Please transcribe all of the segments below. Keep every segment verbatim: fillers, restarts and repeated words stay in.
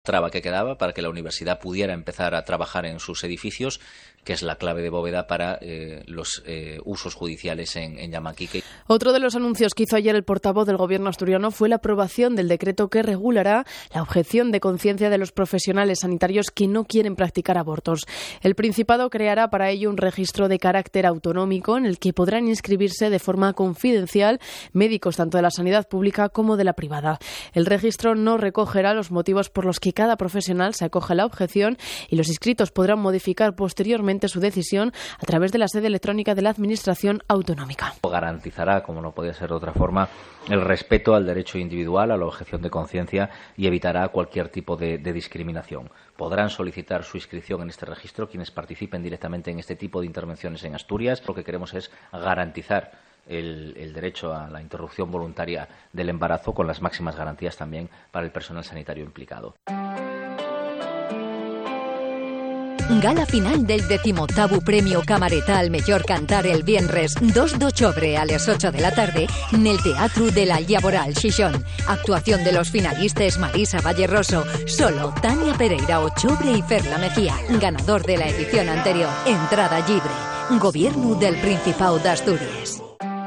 traba que quedaba para que la universidad pudiera empezar a trabajar en sus edificios, que es la clave de bóveda para eh, los eh, usos judiciales en, en Yamaquique. Otro de los anuncios que hizo ayer el portavoz del Gobierno asturiano fue la aprobación del decreto que regulará la objeción de conciencia de los profesionales sanitarios que no quieren practicar abortos. El Principado creará para ello un registro de carácter autonómico en el que podrán inscribirse de forma confidencial médicos tanto de la sanidad pública como de la privada. El registro no recogerá los motivos por los que cada profesional se acoge a la objeción y los inscritos podrán modificar posteriormente su decisión a través de la sede electrónica de la Administración Autonómica. Garantizará, como no podía ser de otra forma, el respeto al derecho individual, a la objeción de conciencia y evitará cualquier tipo de, de discriminación. Podrán solicitar su inscripción en este registro quienes participen directamente en este tipo de intervenciones en Asturias. Lo que queremos es garantizar El, el derecho a la interrupción voluntaria del embarazo con las máximas garantías también para el personal sanitario implicado. Gala final del decimoctavo Premio Camareta al Mellor Cantar el viernes dos de octubre a las ocho de la tarde en el Teatro de la Llaboral Xixón. Actuación de los finalistas Marisa Valleroso, Solo, Tania Pereira Ochobre y Ferla Mejía. Ganador de la edición anterior. Entrada libre. Gobierno del Principado de Asturias.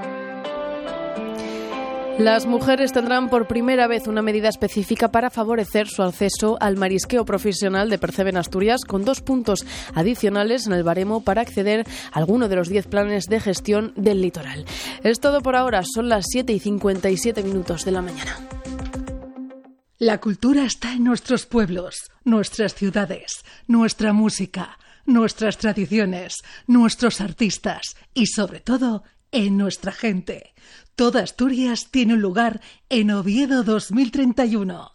Las mujeres tendrán por primera vez una medida específica para favorecer su acceso al marisqueo profesional de Percebe en Asturias, con dos puntos adicionales en el baremo para acceder a alguno de los diez planes de gestión del litoral. Es todo por ahora, son las siete y cincuenta y siete minutos de la mañana. La cultura está en nuestros pueblos, nuestras ciudades, nuestra música, nuestras tradiciones, nuestros artistas y, sobre todo, en nuestra gente. Toda Asturias tiene un lugar en Oviedo dos mil treinta y uno.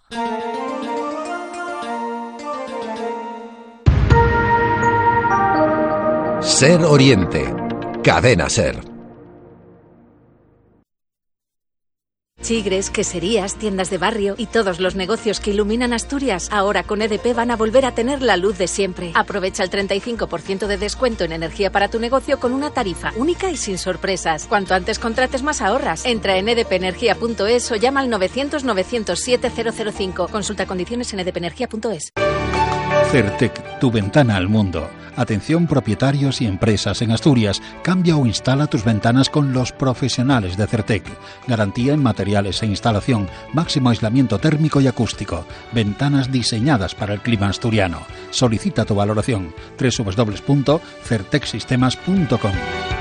Ser Oriente. Cadena Ser. Chigres, queserías, tiendas de barrio y todos los negocios que iluminan Asturias, ahora con E D P van a volver a tener la luz de siempre. Aprovecha el treinta y cinco por ciento de descuento en energía para tu negocio con una tarifa única y sin sorpresas. Cuanto antes contrates, más ahorras. Entra en e d p energía punto e s o llama al novecientos novecientos siete cero cero cinco. Consulta condiciones en e d p energía punto e s. Certec, tu ventana al mundo. Atención propietarios y empresas en Asturias. Cambia o instala tus ventanas con los profesionales de Certec. Garantía en materiales e instalación. Máximo aislamiento térmico y acústico. Ventanas diseñadas para el clima asturiano. Solicita tu valoración. doble u doble u doble u punto certec sistemas punto com.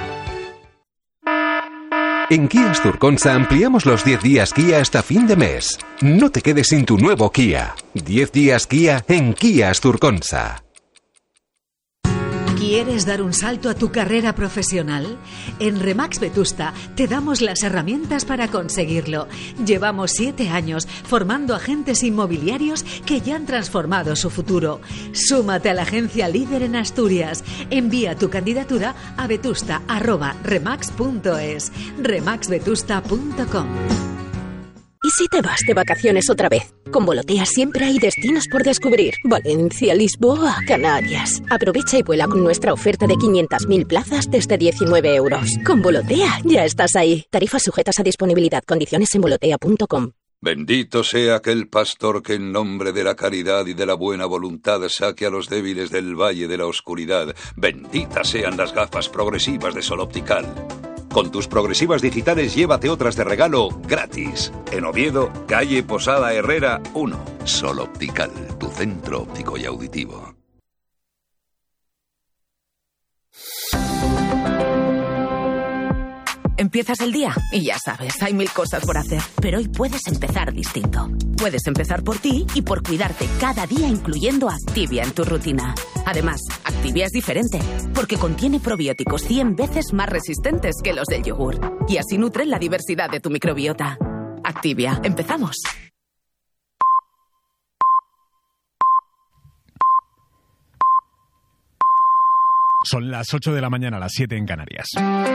En Kia Asturconsa ampliamos los diez días Kia hasta fin de mes. No te quedes sin tu nuevo Kia. diez días Kia en Kia Asturconsa. ¿Quieres dar un salto a tu carrera profesional? En Remax Vetusta te damos las herramientas para conseguirlo. Llevamos siete años formando agentes inmobiliarios que ya han transformado su futuro. Súmate a la agencia líder en Asturias. Envía tu candidatura a vetusta arroba remax punto es. remax vetusta punto com. ¿Y si te vas de vacaciones otra vez? Con Volotea siempre hay destinos por descubrir. Valencia, Lisboa, Canarias. Aprovecha y vuela con nuestra oferta de quinientas mil plazas desde diecinueve euros. Con Volotea ya estás ahí. Tarifas sujetas a disponibilidad. Condiciones en volotea punto com. Bendito sea aquel pastor que en nombre de la caridad y de la buena voluntad saque a los débiles del valle de la oscuridad. Benditas sean las gafas progresivas de Sol Optical. Con tus progresivas digitales llévate otras de regalo gratis. En Oviedo, calle Posada Herrera uno. Sol Optical, tu centro óptico y auditivo. Empiezas el día y ya sabes, hay mil cosas por hacer. Pero hoy puedes empezar distinto. Puedes empezar por ti y por cuidarte cada día, incluyendo Activia en tu rutina. Además, Activia es diferente, porque contiene probióticos cien veces más resistentes que los del yogur. Y así nutre la diversidad de tu microbiota. Activia, empezamos. Son las ocho de la mañana, las siete en Canarias.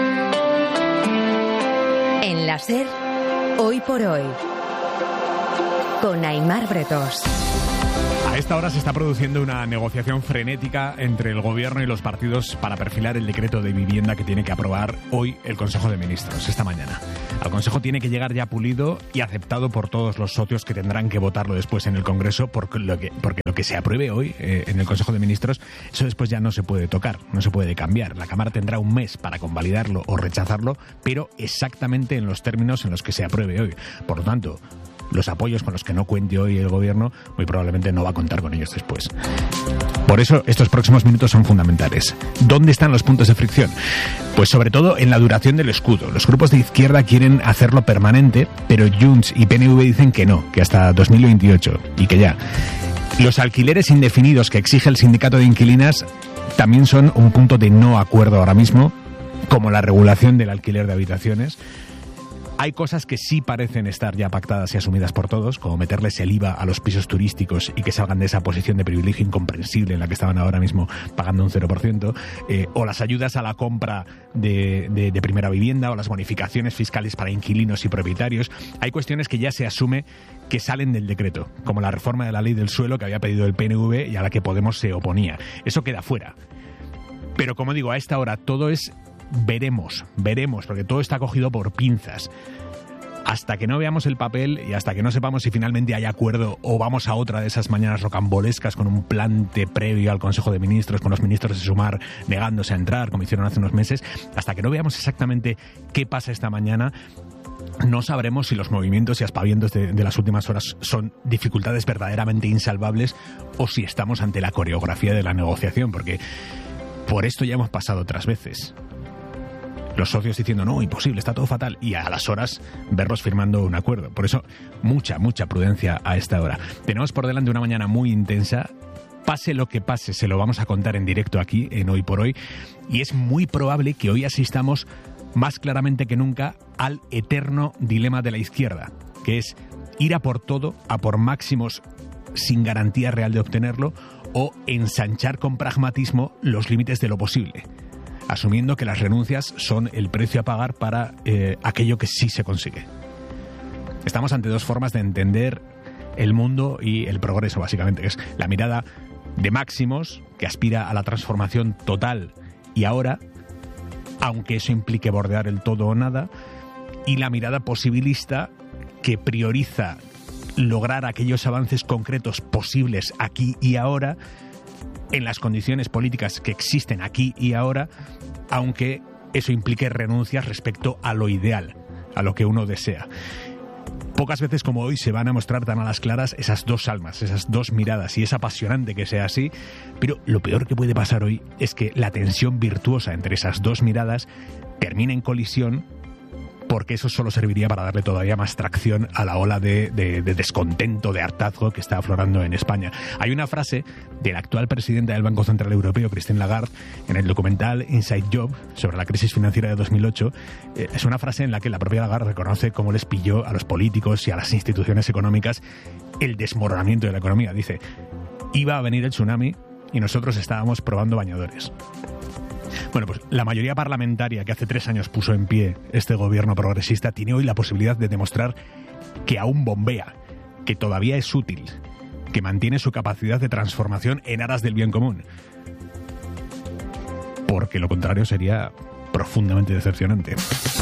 En la SER, Hoy por Hoy, con Aimar Bretos. A esta hora se está produciendo una negociación frenética entre el Gobierno y los partidos para perfilar el decreto de vivienda que tiene que aprobar hoy el Consejo de Ministros, esta mañana. Al Consejo tiene que llegar ya pulido y aceptado por todos los socios que tendrán que votarlo después en el Congreso, porque lo que, porque lo que se apruebe hoy eh, en el Consejo de Ministros, eso después ya no se puede tocar, no se puede cambiar. La Cámara tendrá un mes para convalidarlo o rechazarlo, pero exactamente en los términos en los que se apruebe hoy. Por lo tanto, los apoyos con los que no cuente hoy el Gobierno, muy probablemente no va a contar con ellos después. Por eso, estos próximos minutos son fundamentales. ¿Dónde están los puntos de fricción? Pues sobre todo en la duración del escudo. Los grupos de izquierda quieren hacerlo permanente, pero Junts y P N V dicen que no, que hasta dos mil veintiocho y que ya. Los alquileres indefinidos que exige el sindicato de inquilinas también son un punto de no acuerdo ahora mismo, como la regulación del alquiler de habitaciones. Hay cosas que sí parecen estar ya pactadas y asumidas por todos, como meterles el I V A a los pisos turísticos y que salgan de esa posición de privilegio incomprensible en la que estaban ahora mismo pagando un cero por ciento, eh, o las ayudas a la compra de, de, de primera vivienda, o las bonificaciones fiscales para inquilinos y propietarios. Hay cuestiones que ya se asume que salen del decreto, como la reforma de la ley del suelo que había pedido el P N V y a la que Podemos se oponía. Eso queda fuera. Pero como digo, a esta hora todo es veremos, veremos, porque todo está cogido por pinzas. Hasta que no veamos el papel y hasta que no sepamos si finalmente hay acuerdo o vamos a otra de esas mañanas rocambolescas con un plante previo al Consejo de Ministros, con los ministros de Sumar negándose a entrar, como hicieron hace unos meses, hasta que no veamos exactamente qué pasa esta mañana, no sabremos si los movimientos y aspavientos de, de las últimas horas son dificultades verdaderamente insalvables o si estamos ante la coreografía de la negociación, porque por esto ya hemos pasado otras veces. Los socios diciendo, no, imposible, está todo fatal, y a las horas verlos firmando un acuerdo. Por eso, mucha, mucha prudencia a esta hora. Tenemos por delante una mañana muy intensa. Pase lo que pase, se lo vamos a contar en directo aquí, en Hoy por Hoy, y es muy probable que hoy asistamos más claramente que nunca al eterno dilema de la izquierda, que es ir a por todo, a por máximos sin garantía real de obtenerlo, o ensanchar con pragmatismo los límites de lo posible, asumiendo que las renuncias son el precio a pagar para eh, aquello que sí se consigue. Estamos ante dos formas de entender el mundo y el progreso, básicamente. Es la mirada de máximos, que aspira a la transformación total y ahora, aunque eso implique bordear el todo o nada, y la mirada posibilista, que prioriza lograr aquellos avances concretos posibles aquí y ahora, en las condiciones políticas que existen aquí y ahora, aunque eso implique renuncias respecto a lo ideal, a lo que uno desea. Pocas veces como hoy se van a mostrar tan a las claras esas dos almas, esas dos miradas, y es apasionante que sea así, pero lo peor que puede pasar hoy es que la tensión virtuosa entre esas dos miradas termine en colisión, porque eso solo serviría para darle todavía más tracción a la ola de, de, de descontento, de hartazgo que está aflorando en España. Hay una frase de la actual presidenta del Banco Central Europeo, Christine Lagarde, en el documental Inside Job, sobre la crisis financiera de dos mil ocho. Eh, es una frase en la que la propia Lagarde reconoce cómo les pilló a los políticos y a las instituciones económicas el desmoronamiento de la economía. Dice, iba a venir el tsunami y nosotros estábamos probando bañadores. Bueno, pues la mayoría parlamentaria que hace tres años puso en pie este gobierno progresista tiene hoy la posibilidad de demostrar que aún bombea, que todavía es útil, que mantiene su capacidad de transformación en aras del bien común. Porque lo contrario sería profundamente decepcionante.